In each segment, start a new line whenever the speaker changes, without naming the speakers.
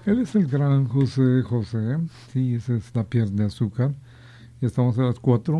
Él es el gran José José, sí, esa es la piel de azúcar. Ya estamos a las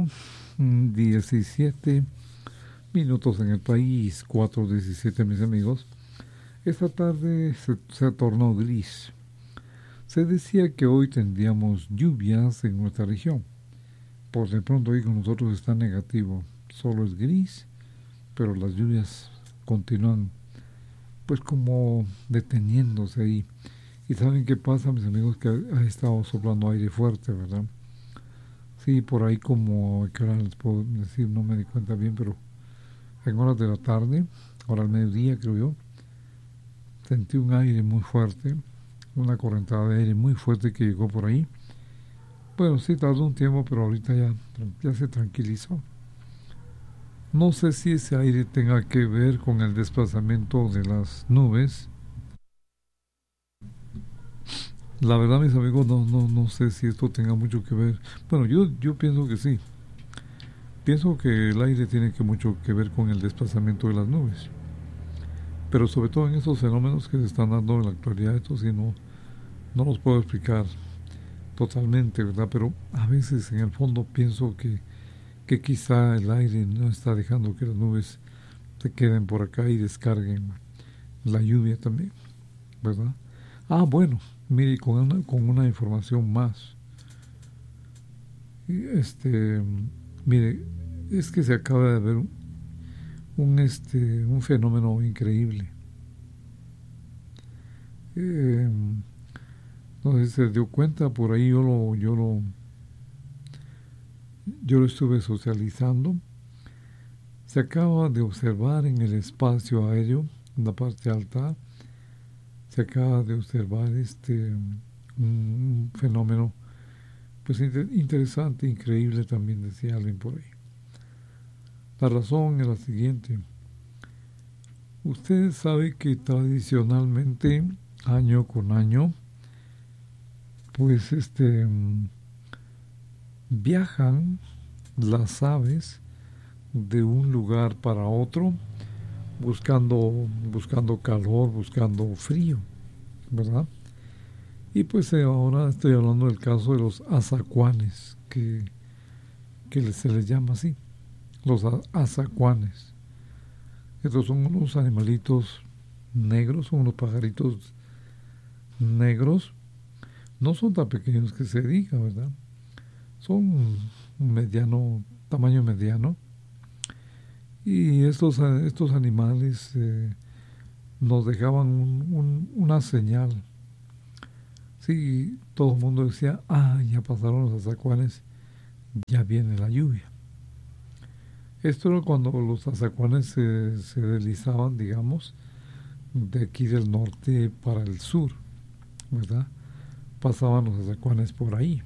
4:17 en el país, 4:17 mis amigos. Esta tarde se tornó gris. Se decía que hoy tendríamos lluvias en nuestra región. Por de pronto hoy con nosotros está negativo. Solo es gris, pero las lluvias continúan pues como deteniéndose ahí. ¿Y saben qué pasa, mis amigos? Que ha estado soplando aire fuerte, ¿verdad? Sí, por ahí como, ¿qué hora les puedo decir? No me di cuenta bien, pero en horas de la tarde, ahora al mediodía creo yo, sentí un aire muy fuerte, una correntada de aire muy fuerte que llegó por ahí. Bueno, sí, tardó un tiempo, pero ahorita ya se tranquilizó. No sé si ese aire tenga que ver con el desplazamiento de las nubes. La verdad, mis amigos, no sé si esto tenga mucho que ver. Bueno, yo pienso que sí. Pienso que el aire tiene mucho que ver con el desplazamiento de las nubes. Pero sobre todo en estos fenómenos que se están dando en la actualidad, esto sí no los puedo explicar totalmente, ¿verdad? Pero a veces en el fondo pienso que quizá el aire no está dejando que las nubes se queden por acá y descarguen la lluvia también, ¿verdad? Ah, bueno, mire, con una información más. Este, mire, es que se acaba de ver un fenómeno increíble. Eh, no sé si se dio cuenta, por ahí yo lo estuve socializando. Se acaba de observar en el espacio aéreo, en la parte alta, se acaba de observar un fenómeno pues interesante, increíble también, decía alguien por ahí. La razón es la siguiente. Usted sabe que tradicionalmente, año con año, pues viajan las aves de un lugar para otro buscando calor, buscando frío, ¿verdad? Y pues ahora estoy hablando del caso de los azacuanes, que se les llama así, los azacuanes. Estos son unos animalitos negros, son unos pajaritos negros. No son tan pequeños que se diga, ¿verdad? Son mediano, tamaño mediano. Y estos animales nos dejaban una señal. Sí, todo el mundo decía, ya pasaron los azacuanes, ya viene la lluvia. Esto era cuando los azacuanes se deslizaban, digamos, de aquí del norte para el sur, ¿verdad? Pasaban los azacuanes por ahí.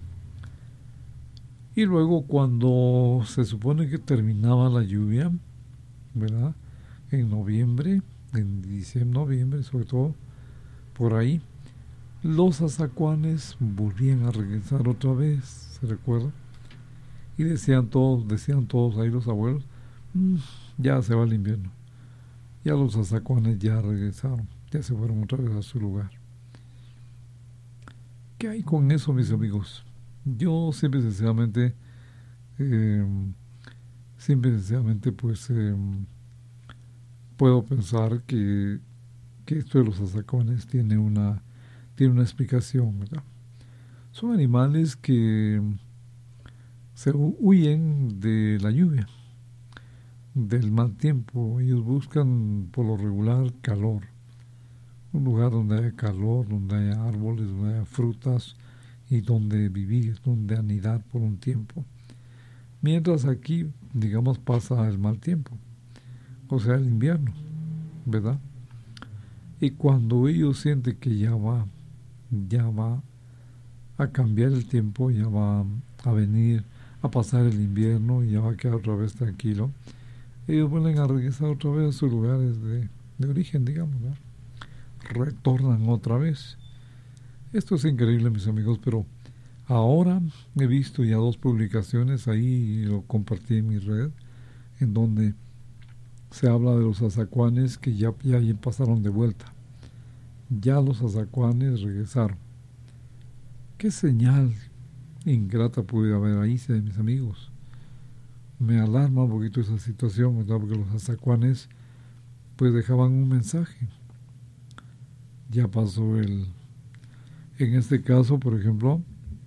Y luego cuando se supone que terminaba la lluvia, ¿verdad? En noviembre, en diciembre, noviembre, sobre todo, por ahí, los azacuanes volvían a regresar otra vez, ¿se recuerda? Y decían todos ahí los abuelos, ya se va el invierno. Ya los azacuanes ya regresaron, ya se fueron otra vez a su lugar. ¿Qué hay con eso, mis amigos? Yo eh, simple y sencillamente, pues puedo pensar que esto de los azacones tiene una explicación, ¿verdad? Son animales que se huyen de la lluvia, del mal tiempo. Ellos buscan por lo regular calor, un lugar donde haya calor, donde haya árboles, donde haya frutas y donde vivir, donde anidar por un tiempo. Mientras aquí, digamos, pasa el mal tiempo, o sea, el invierno, ¿verdad? Y cuando ellos sienten que ya va a cambiar el tiempo, ya va a venir a pasar el invierno y ya va a quedar otra vez tranquilo, ellos vuelven a regresar otra vez a sus lugares de origen, digamos, ¿no? Retornan otra vez. Esto es increíble, mis amigos, pero ahora he visto ya dos publicaciones, ahí lo compartí en mi red, en donde se habla de los azacuanes que ya pasaron de vuelta, ya los azacuanes regresaron. ¿Qué señal ingrata puede haber ahí, mis amigos? Me alarma un poquito esa situación, ¿verdad? Porque los azacuanes pues dejaban un mensaje. Ya pasó en este caso, por ejemplo,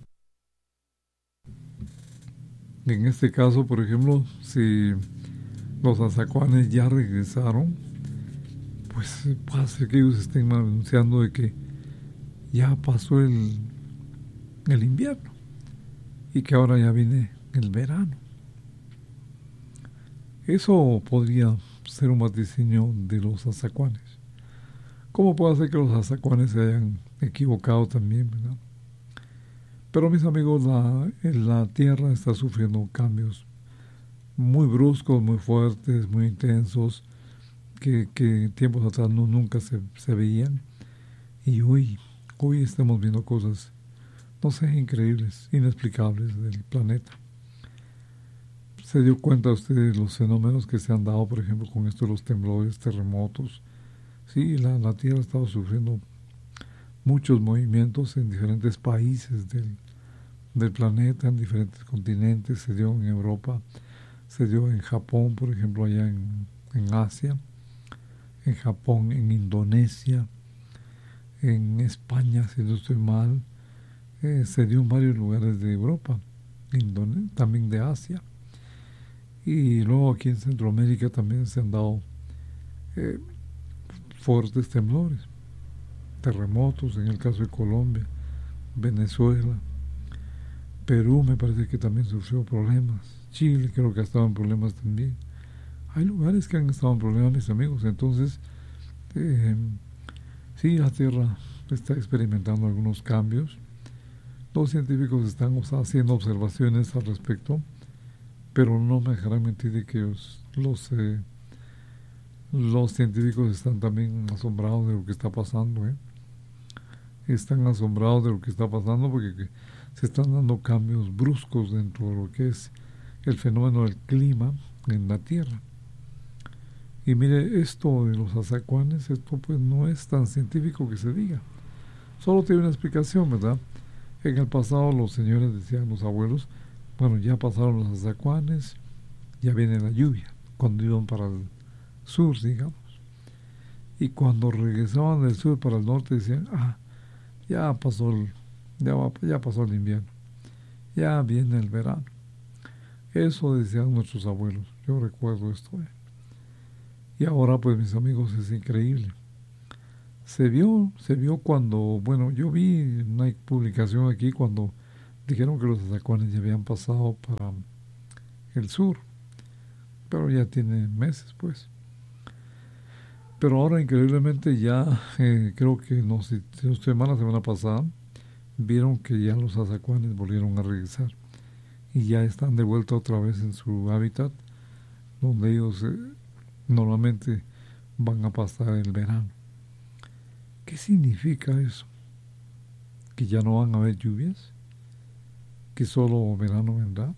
si los azacuanes ya regresaron, pues puede ser que ellos estén anunciando de que ya pasó el invierno y que ahora ya viene el verano. Eso podría ser un vaticinio de los azacuanes. ¿Cómo puede ser que los azacuanes se hayan equivocado también, verdad? Pero mis amigos, la Tierra está sufriendo cambios muy bruscos, muy fuertes, muy intensos, que tiempos atrás nunca se veían. Y hoy estamos viendo cosas, no sé, increíbles, inexplicables del planeta. ¿Se dio cuenta usted de los fenómenos que se han dado, por ejemplo, con esto de los temblores, terremotos? Sí, la Tierra ha estado sufriendo muchos movimientos en diferentes países del planeta, en diferentes continentes. Se dio en Europa, se dio en Japón, por ejemplo, allá en Asia, en Japón, en Indonesia, en España, si no estoy mal, se dio en varios lugares de Europa, también de Asia. Y luego aquí en Centroamérica también se han dado fuertes temblores, terremotos, en el caso de Colombia, Venezuela, Perú me parece que también sufrió problemas, Chile creo que ha estado en problemas también. Hay lugares que han estado en problemas, mis amigos. Entonces, sí, la Tierra está experimentando algunos cambios. Los científicos están haciendo observaciones al respecto, pero no me dejarán mentir de que los científicos están también asombrados de lo que está pasando. Están asombrados de lo que está pasando porque se están dando cambios bruscos dentro de lo que es el fenómeno del clima en la Tierra. Y mire, esto de los azacuanes, esto pues no es tan científico que se diga. Solo tiene una explicación, ¿verdad? En el pasado los señores decían, los abuelos, bueno, ya pasaron los azacuanes, ya viene la lluvia, cuando iban para el sur, digamos. Y cuando regresaban del sur para el norte decían, ya pasó el invierno, ya viene el verano. Eso decían nuestros abuelos, yo recuerdo esto. Y ahora pues mis amigos es increíble. Se vio cuando, bueno, yo vi una publicación aquí cuando dijeron que los azacuanes ya habían pasado para el sur, pero ya tiene meses pues. Pero ahora increíblemente ya, creo que no sé, la semana pasada, vieron que ya los azacuanes volvieron a regresar y ya están de vuelta otra vez en su hábitat, donde ellos normalmente van a pasar el verano. ¿Qué significa eso? ¿Que ya no van a haber lluvias? ¿Que solo verano vendrá?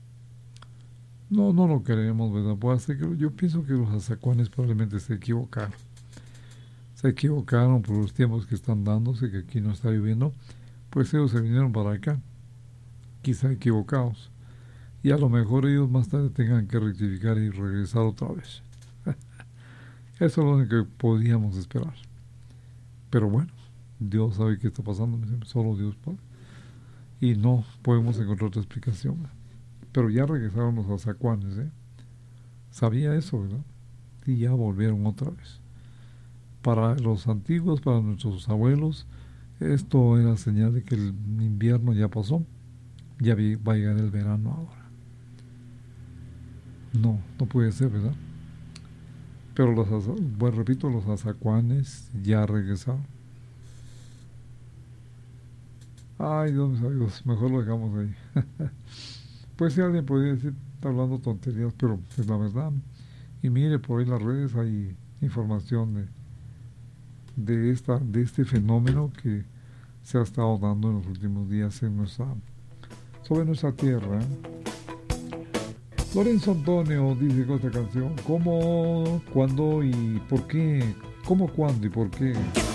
No lo queremos, ¿verdad? Puede ser que yo pienso que los azacuanes probablemente se equivocaron. Se equivocaron por los tiempos que están dándose, que aquí no está lloviendo, pues ellos se vinieron para acá, quizá equivocados. Y a lo mejor ellos más tarde tengan que rectificar y regresar otra vez. Eso es lo único que podíamos esperar. Pero bueno, Dios sabe qué está pasando, solo Dios puede. Y no podemos encontrar otra explicación. Pero ya regresaron los azacuanes, Sabía eso, ¿verdad? Y ya volvieron otra vez. Para los antiguos, para nuestros abuelos, esto era señal de que el invierno ya pasó, ya va a llegar el verano ahora. No puede ser, ¿verdad? Pero repito, los azacuanes ya regresaron. Ay, Dios mis amigos, mejor lo dejamos ahí. Pues si alguien podría decir, está hablando tonterías, pero es la verdad. Y mire, por ahí en las redes hay información de este fenómeno que se ha estado dando en los últimos días sobre nuestra tierra. Lorenzo Antonio dice con esta canción, ¿cómo, cuándo y por qué? ¿Cómo, cuándo y por qué?